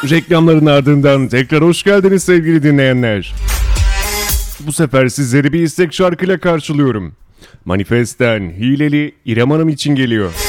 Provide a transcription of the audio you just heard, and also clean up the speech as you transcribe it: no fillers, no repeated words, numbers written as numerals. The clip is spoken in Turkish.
Reklamların ardından tekrar hoş geldiniz sevgili dinleyenler. Bu sefer sizleri bir istek şarkıyla karşılıyorum. Manifest'ten Hileli İrem Hanım için geliyor.